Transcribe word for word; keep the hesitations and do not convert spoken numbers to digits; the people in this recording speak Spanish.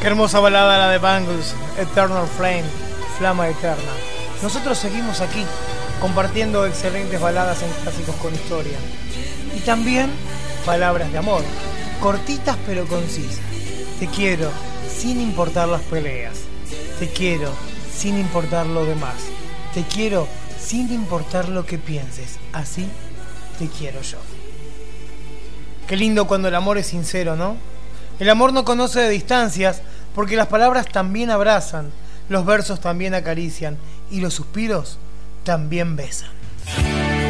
Qué hermosa balada la de Bangles, Eternal Flame, Flama Eterna. Nosotros seguimos aquí, compartiendo excelentes baladas en clásicos con historia. Y también palabras de amor, cortitas pero concisas. Te quiero sin importar las peleas. Te quiero sin importar lo demás. Te quiero sin importar lo que pienses. Así te quiero yo. Qué lindo cuando el amor es sincero, ¿no? El amor no conoce de distancias, porque las palabras también abrazan, los versos también acarician y los suspiros también besan.